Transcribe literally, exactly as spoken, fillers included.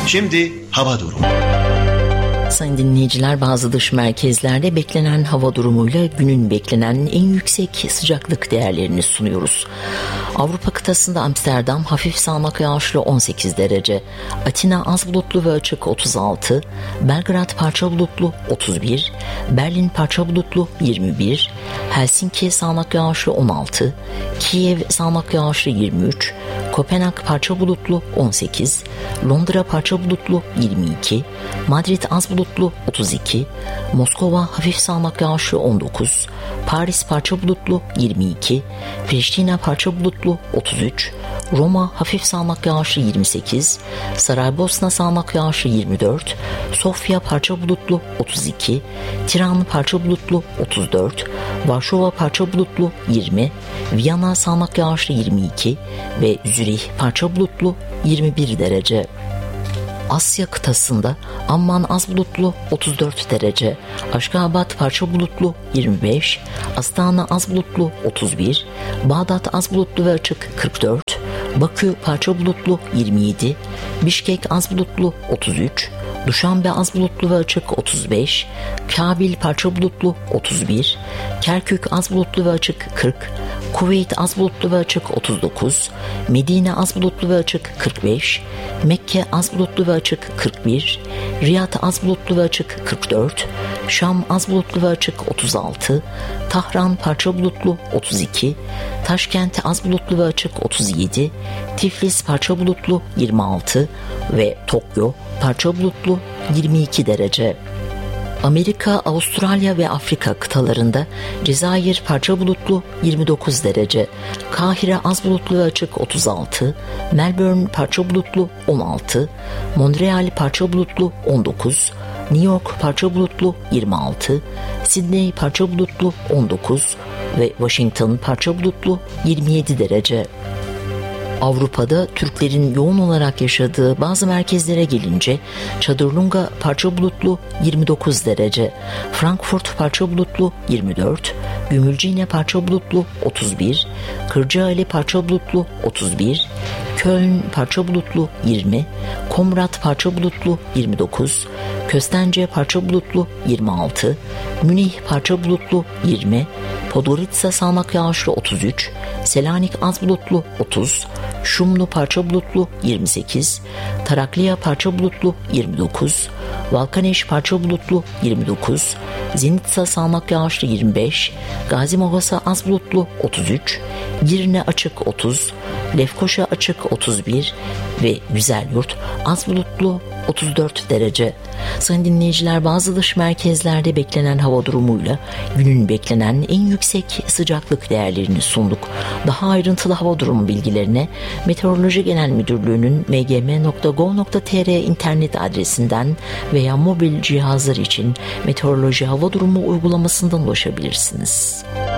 Şimdi hava durumu. Sayın dinleyiciler, bazı dış merkezlerde beklenen hava durumuyla günün beklenen en yüksek sıcaklık değerlerini sunuyoruz. Avrupa kıtasında Amsterdam hafif sağanak yağışlı on sekiz derece, Atina az bulutlu ve açık otuz altı, Belgrad parça bulutlu otuz bir, Berlin parça bulutlu yirmi bir, Helsinki sağanak yağışlı on altı, Kiev sağanak yağışlı yirmi üç, Kopenhag parça bulutlu on sekiz, Londra parça bulutlu yirmi iki, Madrid az bulutlu otuz iki, Moskova hafif sağanak yağışlı on dokuz, Paris parça bulutlu yirmi iki, Priştine parça bulutlu otuz üç, Roma hafif sağanak yağışlı yirmi sekiz, Saraybosna sağanak yağışlı yirmi dört, Sofya parça bulutlu otuz iki, Tiran parça bulutlu otuz dört, Varşova parça bulutlu yirmi, Viyana sağanak yağışlı yirmi iki ve Zürih parça bulutlu yirmi bir derece. Asya kıtasında Amman az bulutlu otuz dört derece, Aşgabat parça bulutlu yirmi beş, Astana az bulutlu otuz bir, Bağdat az bulutlu ve açık kırk dört, Bakü parça bulutlu yirmi yedi, Bişkek az bulutlu otuz üç, Duşanbe az bulutlu ve açık otuz beş, Kabil parça bulutlu otuz bir, Kerkük az bulutlu ve açık kırk, Kuveyt az bulutlu ve açık otuz dokuz, Medine az bulutlu ve açık kırk beş, Mekke az bulutlu ve açık kırk bir, Riyad az bulutlu ve açık kırk dört, Şam az bulutlu ve açık otuz altı, Tahran parça bulutlu otuz iki, Taşkent az bulutlu ve açık otuz yedi, Tiflis parça bulutlu yirmi altı ve Tokyo parça bulutlu yirmi iki derece. Amerika, Avustralya ve Afrika kıtalarında Cezayir parça bulutlu yirmi dokuz derece, Kahire az bulutlu ve açık otuz altı, Melbourne parça bulutlu on altı, Montreal parça bulutlu on dokuz, New York parça bulutlu yirmi altı, Sydney parça bulutlu on dokuz ve Washington parça bulutlu yirmi yedi derece. Avrupa'da Türklerin yoğun olarak yaşadığı bazı merkezlere gelince Çadırlunga parça bulutlu yirmi dokuz derece, Frankfurt parça bulutlu yirmi dört, Gümülcine parça bulutlu otuz bir, Kırcaali parça bulutlu otuz bir, Köln parça bulutlu yirmi, Komrat parça bulutlu yirmi dokuz, Köstence parça bulutlu yirmi altı, Münih parça bulutlu yirmi, Podgorica sağanak yağışlı otuz üç, Selanik az bulutlu otuz, Şumlu parça bulutlu yirmi sekiz, Tarakliya parça bulutlu yirmi dokuz, Valkaneş parça bulutlu yirmi dokuz, Zenitsa sağanak yağışlı yirmi beş, Gazi Mogasa az bulutlu otuz üç, Girne açık otuz, Lefkoşa açık otuz bir ve Güzelyurt az bulutlu otuz dört derece. Sayın dinleyiciler, bazı dış merkezlerde beklenen hava durumuyla günün beklenen en yüksek sıcaklık değerlerini sunduk. Daha ayrıntılı hava durumu bilgilerine Meteoroloji Genel Müdürlüğü'nün m g m nokta gov nokta t r internet adresinden veya mobil cihazlar için meteoroloji hava durumu uygulamasından ulaşabilirsiniz.